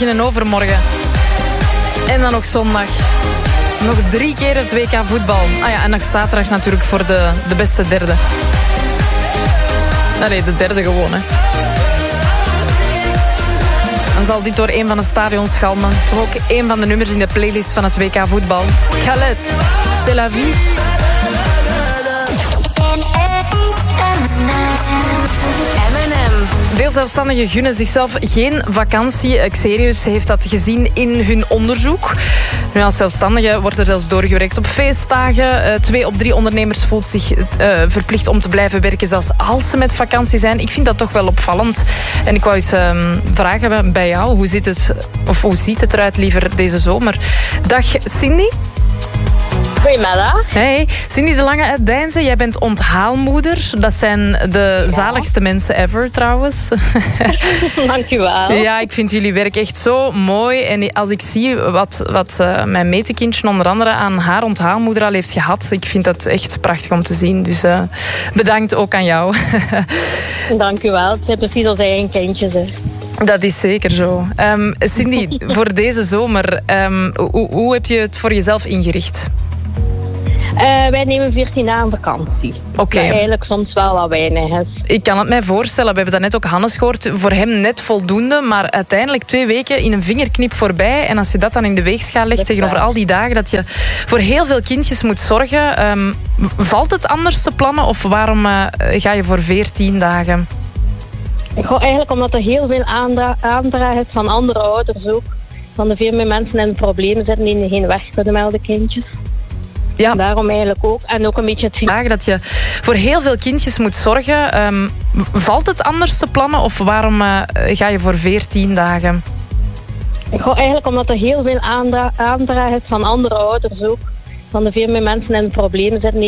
morgen en overmorgen. En dan nog zondag. Nog 3 keer het WK voetbal. Ah ja, en nog zaterdag natuurlijk voor de beste derde. Nee, de derde gewoon, hè. Dan zal dit door een van de stadions galmen. Toch ook een van de nummers in de playlist van het WK voetbal. Khaled, c'est la vie. Veel zelfstandigen gunnen zichzelf geen vakantie. Xerius heeft dat gezien in hun onderzoek. Nu, als zelfstandige wordt er zelfs doorgewerkt op feestdagen. 2 op 3 ondernemers voelt zich verplicht om te blijven werken, zelfs als ze met vakantie zijn. Ik vind dat toch wel opvallend. En ik wou eens vragen bij jou, hoe ziet het eruit liever deze zomer? Dag Cindy. Goedemiddag. Hey, Cindy de Lange uit Deinzen. Jij bent onthaalmoeder. Dat zijn de zaligste mensen ever, trouwens. Dankjewel. Ja, ik vind jullie werk echt zo mooi. En als ik zie wat mijn metekindje onder andere aan haar onthaalmoeder al heeft gehad, ik vind dat echt prachtig om te zien. Dus bedankt ook aan jou. Dankjewel. Het zijn precies als eigen kindjes. Hè. Dat is zeker zo. Cindy, voor deze zomer, hoe heb je het voor jezelf ingericht? Wij nemen 14 dagen vakantie. Oké. Dat eigenlijk soms wel wat weinig is. Ik kan het mij voorstellen. We hebben dat net ook Hannes gehoord. Voor hem net voldoende, maar uiteindelijk 2 weken in een vingerknip voorbij. En als je dat dan in de weegschaal legt tegenover al die dagen dat je voor heel veel kindjes moet zorgen, valt het anders te plannen of waarom ga je voor 14 dagen? Eigenlijk omdat er heel veel aandrage is van andere ouders ook. Van de veel meer mensen in problemen zitten die geen weg kunnen melden, kindjes. Ja. Daarom eigenlijk ook. En ook een beetje het dagen dat je voor heel veel kindjes moet zorgen. Valt het anders te plannen of waarom ga je voor 14 dagen? Eigenlijk omdat er heel veel aandrage is van andere ouders ook. Van de veel meer mensen in problemen zitten die